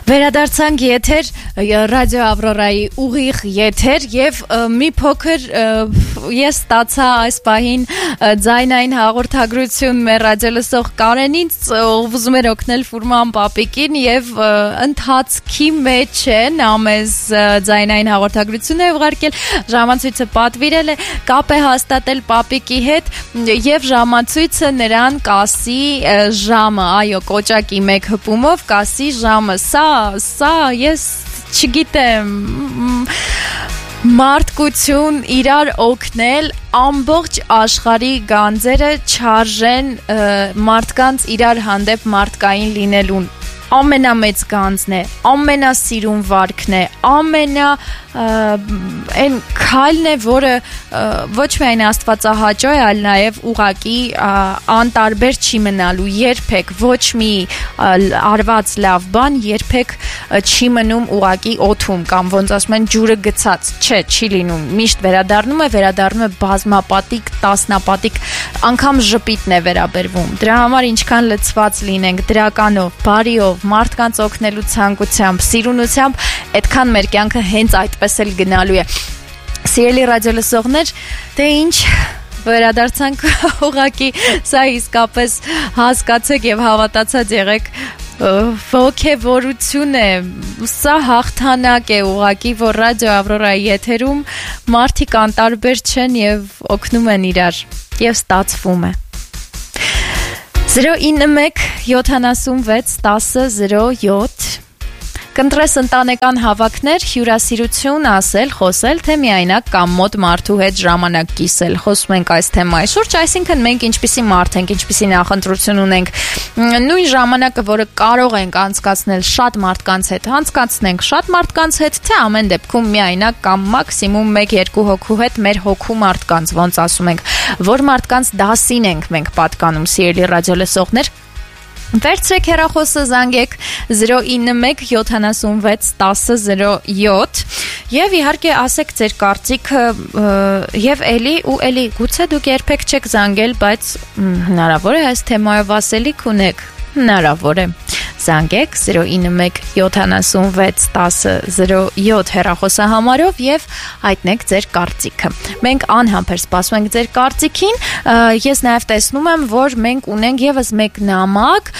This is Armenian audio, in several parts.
Վերադարձանք եթեր ռադիո Ավրորայի ուղիղ եթեր եւ մի փոքր ես ստացա այս պահին ձայնային հաղորդագրություն մեր ռադիոլսող Կարենից ուզում էր օգնել Ֆուրման պապիկին եւ ընթացքի մեջ է նա մեզ ձայնային հաղորդագրություն է ուղարկել ժամացույցը պատվիրել է կապ է հաստատել պապիկի հետ եւ ժամացույցը նրան կասի ժամը այո կոճակի մեկ հպումով կասի ժամը Սա ես չգիտեմ մարդկություն իրար օգնել ամբողջ աշխարհի գանձերը չարժեն մարդկանց իրար հանդեպ մարդկային լինելուն ամենամեծ գանձն է ամենասիրուն վարքն է այն քայլն է որը ոչ միայն աստվածահաճո է այլ նաև ուղակի անտարբեր չի մնալու երբեք ոչ մի արված լավ բան երբեք չի մնում ուղակի օդում կամ ոնց ասում են ջուրը գցած չի լինում միշտ վերադառնում է բազմապատիկ տասնապատիկ անգամ ժպիտն է վերաբերվում դրա համար ինչքան լցված լինենք դրականով բարիով մարդկանց օգնելու ցանկությամբ սիրունությամբ այդքան մեր կյանքը հենց այդպես էլ գնալու է սիրելի ռադիոլսողներ դե ինչ վերադարձանք ուղակի սա իսկապես հասկացեք եւ հավատացած եղեք ոգևորություն է սա հաղթանակ է ուղակի որ ռադիո Ավրորայի եթերում մարդիկ անտարբեր չեն եւ օգնում են իրար եւ ստացվում է 091 76 10 07 Կընտրես ընտանեկան հավաքներ, հյուրասիրություն ասել, խոսել, թե միայնակ կամ մոտ մարդու հետ ժամանակ կիսել։ Խոսում ենք այս թեմայի շուրջ, այսինքն մենք ինչպիսի մարդ ենք, ինչպիսի նախընտրություն ունենք։ Նույն ժամանակը, որը կարող ենք անցկացնել շատ մարդկանց հետ, անցկացնենք շատ մարդկանց հետ, թե ամեն դեպքում միայնակ կամ մաքսիմում 1-2 հոգու հետ մեր հոգու մարդկանց, ոնց ասում ենք, որ մարդկանց դասին ենք մենք պատկանում, սիրելի ռադիոլսողներ։ Վերցրեք հեռախոսը զանգեք 091 76 10 07 եւ իհարկե ասեք ձեր կարծիքը եւ էլի գուցե դուք երբեք չեք զանգել բայց հնարավոր է այս թեմայով ասելիք ունեք հնարավոր է զանգեք 091 76 10 07 հեռախոսահամարով եւ հայտնեք ձեր կարծիքը մենք անհամբեր սպասում ենք ձեր կարծիքին ես նաեւ տեսնում եմ որ մենք ունենք եւս մեկ նամակ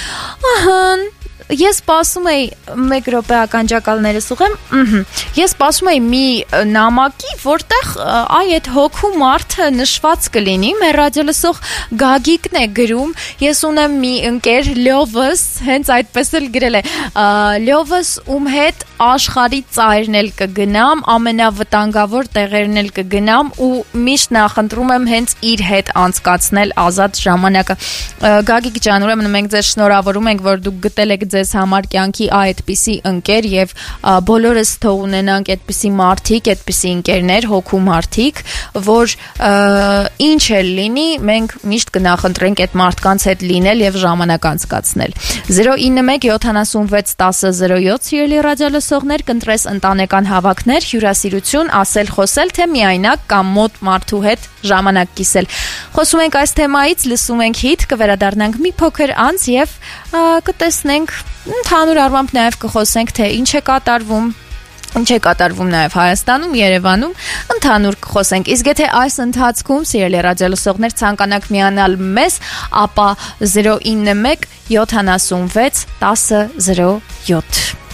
ես սպասում էի 1 րոպե ականջակալներս ուղեմ ես սպասում էի մի նամակի որտեղ այդ հոգու մարդը նշված կլինի մեր ռադիոլսող Գագիկն է գրում ես ունեմ մի ընկեր Լյովս հենց այդպես էլ գրել է Լյովս ում հետ աշխարհի ծայրն էլ կգնամ ամենավտանգավոր տեղերն էլ կգնամ ու միշտ նախընտրում եմ հենց իր հետ անցկացնել ազատ ժամանակը Գագիկ ջան ուրեմն մենք ձեզ շնորհավորում ենք որ դուք գտել եք ձեզ համար կյանքի այդպիսի ընկեր եւ բոլորս թող ունենանք այդպիսի մարդիկ, այդպիսի ընկերներ, հոգու մարդիկ, որ ինչ էլ լինի, մենք միշտ կնախընտրենք այդ մարդկանց հետ լինել եւ ժամանակ անցկացնել։ 091 76 10 07 սիրելի ռադիոլսողներ, կընտրես ընտանեկան հավաքներ, հյուրասիրություն, ասել, խոսել, թե միայնակ կամ մոտ մարդու հետ ժամանակ կիսել։ Խոսում ենք այս թեմայից, լսում ենք հիթ, կվերադառնանք մի փոքր անց եւ կտեսնենք ընդհանուր առմամբ նաև կխոսենք թե ինչ է կատարվում նաև Հայաստանում, Երևանում, ընդհանուր կխոսենք։ Իսկ եթե այս ընթացքում սիրելի ռադիոլսողներ ցանկանաք միանալ մեզ, ապա 091 76 10 07